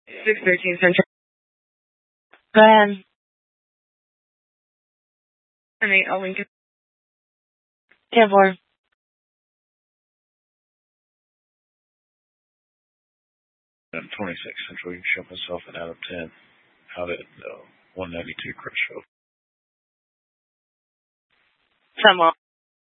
613 Central. Go ahead. 8 Lincoln. 10-4. I'm 26 Central. You can show myself an out of 10. Out at 192 Crutchfield. Someone.